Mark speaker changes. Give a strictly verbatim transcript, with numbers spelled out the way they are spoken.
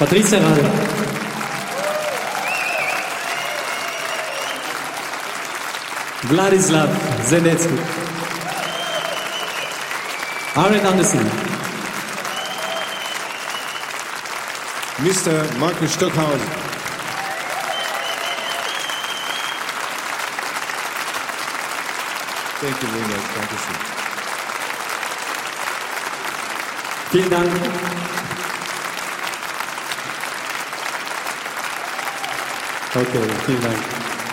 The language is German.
Speaker 1: Patricia Rade. Vladislav Zenetsky. Aaron Anderson.
Speaker 2: Mister Markus Stockhausen. Thank you, Lena. Dankeschön.
Speaker 1: Vielen Dank. Okay, vielen Dank.